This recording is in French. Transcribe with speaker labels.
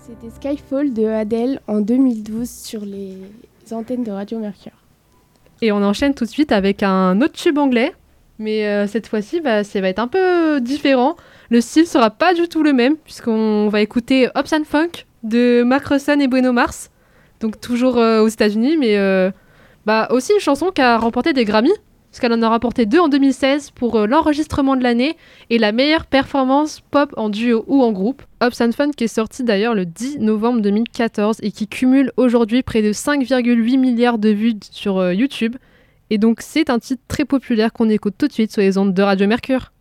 Speaker 1: C'était Skyfall de Adele en 2012 sur les antennes de Radio Mercure.
Speaker 2: Et on enchaîne tout de suite avec un autre tube anglais, mais cette fois-ci, ça va être un peu différent. Le style sera pas du tout le même, puisqu'on va écouter Hops and Funk de Mark Ronson et Bruno Mars, donc toujours aux États-Unis, mais aussi une chanson qui a remporté des Grammy, parce qu'elle en a remporté 2 en 2016 pour l'enregistrement de l'année et la meilleure performance pop en duo ou en groupe. Hops and Fun qui est sorti d'ailleurs le 10 novembre 2014 et qui cumule aujourd'hui près de 5,8 milliards de vues sur YouTube. Et donc c'est un titre très populaire qu'on écoute tout de suite sur les ondes de Radio Mercure.